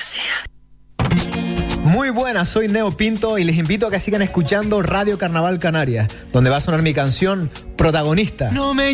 Muy buenas, soy Neo Pinto y les invito a que sigan escuchando Radio Carnaval Canarias, donde va a sonar mi canción Protagonista. No me